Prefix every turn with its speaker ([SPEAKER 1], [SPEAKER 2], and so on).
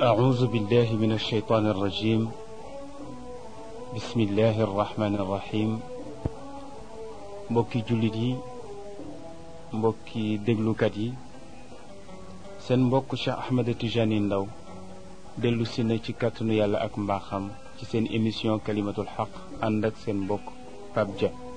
[SPEAKER 1] أعوذ بالله من الشيطان الرجيم. بسم الله الرحمن الرحيم. mbokki jullit yi, mbokki déglukat yi, seen mbokk Cheikh Ahmed Tijani Ndaw dellu si na ci kàttanu yàlla ak mbaaxam ci seen émission kalimatul xaq ànd ak seen mbokk Pape Dia.